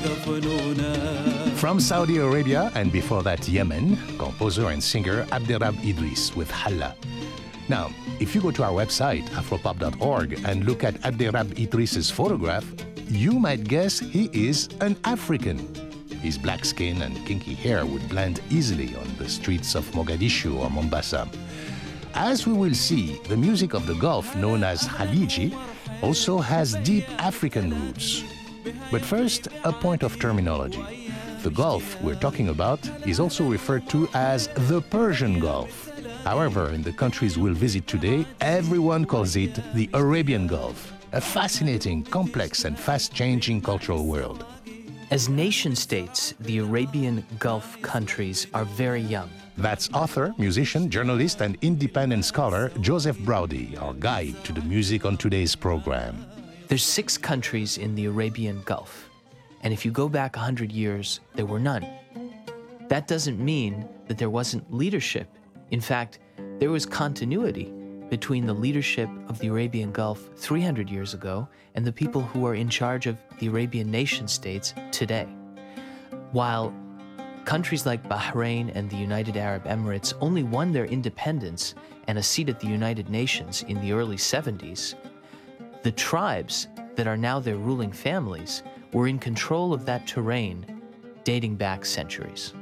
From Saudi Arabia and before that Yemen, composer and singer Abderrab Idris with Halla. Now, if you go to our website, afropop.org, and look at Abderrab Idris's photograph, you might guess he is an African. His black skin and kinky hair would blend easily on the streets of Mogadishu or Mombasa. As we will see, the music of the Gulf, known as Khaliji, also has deep African roots. But first, a point of terminology. The Gulf we're talking about is also referred to as the Persian Gulf. However, in the countries we'll visit today, everyone calls it the Arabian Gulf, a fascinating, complex, and fast-changing cultural world. As nation-states, the Arabian Gulf countries are very young. That's author, musician, journalist, and independent scholar Joseph Braudy, our guide to the music on today's program. There's 6 countries in the Arabian Gulf, and if you go back 100 years, there were none. That doesn't mean that there wasn't leadership. In fact, there was continuity between the leadership of the Arabian Gulf 300 years ago and the people who are in charge of the Arabian nation-states today. While countries like Bahrain and the United Arab Emirates only won their independence and a seat at the United Nations in the early 70s, the tribes that are now their ruling families were in control of that terrain dating back centuries.